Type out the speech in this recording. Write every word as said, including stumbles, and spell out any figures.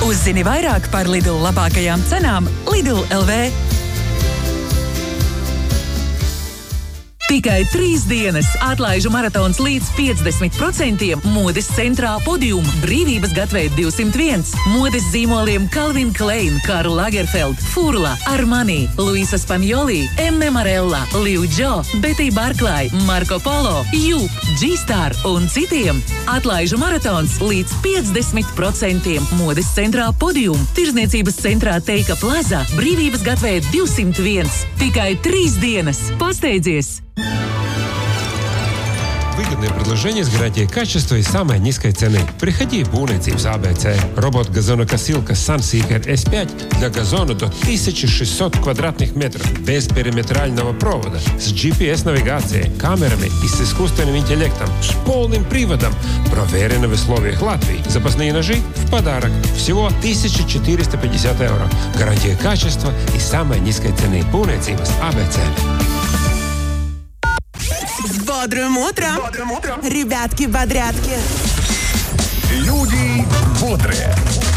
Uzzini vairāk par Lidl labākajām cenām Lidl L V. Tikai trīs dienas atlaižu maratons līdz piecdesmit procentiem modes centrā Podium, Brīvības gatveid divsimt viens, modes zīmoliem Calvin Klein, Karl Lagerfeld, Furla, Armani, Luisa Spagnoli, M. Marella, Liu Jo, Betty Barklai, Marco Polo, Jup, G-Star un citiem. Atlaižu maratons līdz piecdesmit procentiem modes centrā Podium, Tirzniecības centrā Teika Plaza, Brīvības gatveid divsimt viens. Tikai trīs dienas. Pasteidzies! Выгодное предложение с гарантией качества и самой низкой цены. Приходи в Būvniecības А Б Ц. Робот-газонокосилка Sunseeker эс пять для газона до тысяча шестьсот квадратных метров. Без периметрального провода. С Джи Пи Эс-навигацией, камерами и с искусственным интеллектом. С полным приводом. Проверено в условиях Латвии. Запасные ножи в подарок. Всего тысяча четыреста пятьдесят евро. Гарантия качества и самой низкой цены. Būvniecības А Б Ц. Бодрым утром! Бодрым утром! Ребятки-бодрятки! Люди бодрые.